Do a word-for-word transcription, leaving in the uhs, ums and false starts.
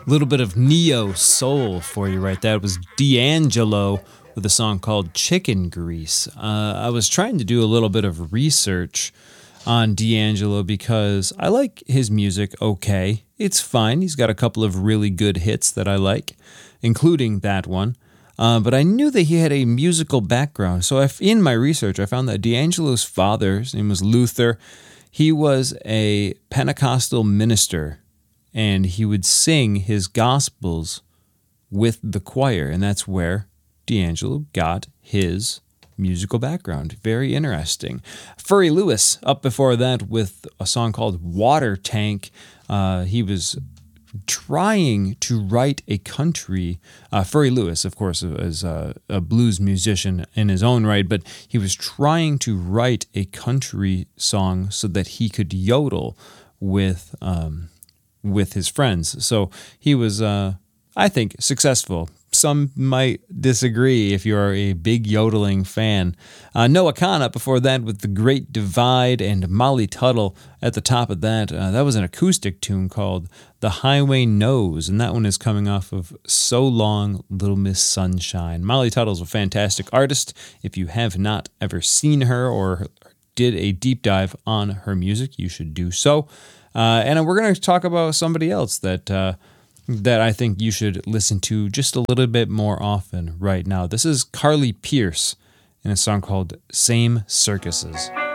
A little bit of neo soul for you right there. It was D'Angelo with a song called Chicken Grease. Uh, I was trying to do a little bit of research on D'Angelo because I like his music okay. It's fine. He's got a couple of really good hits that I like, including that one. Uh, but I knew that he had a musical background. So if, in my research, I found that D'Angelo's father, his name was Luther, he was a Pentecostal minister, and he would sing his gospels with the choir, and that's where D'Angelo got his musical background. Very interesting. Furry Lewis, up before that with a song called Water Tank. Uh, he was trying to write a country. Uh, Furry Lewis, of course, is a, a blues musician in his own right, but he was trying to write a country song so that he could yodel with um, with his friends. So he was, uh, I think, successful. Some might disagree if you're a big yodeling fan. Uh, Noah Kahn up before that with The Great Divide, and Molly Tuttle at the top of that. Uh, that was an acoustic tune called The Highway Knows, and that one is coming off of So Long, Little Miss Sunshine. Molly Tuttle's a fantastic artist. If you have not ever seen her or did a deep dive on her music, you should do so. Uh, and we're going to talk about somebody else that... Uh, that I think you should listen to just a little bit more often right now. This is Carly Pearce in a song called Same Circuses.